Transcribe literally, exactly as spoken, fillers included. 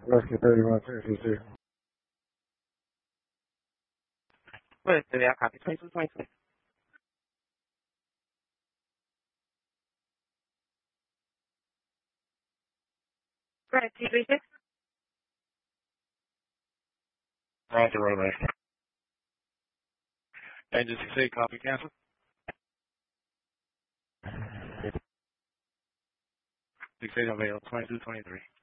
Whiskey thirty-one sixty-two. What is it? I copy twenty-two twenty-two. Right, T three six. Roger, roadway. Engine six eight, copy, cancel. six eight available, twenty-two twenty-three.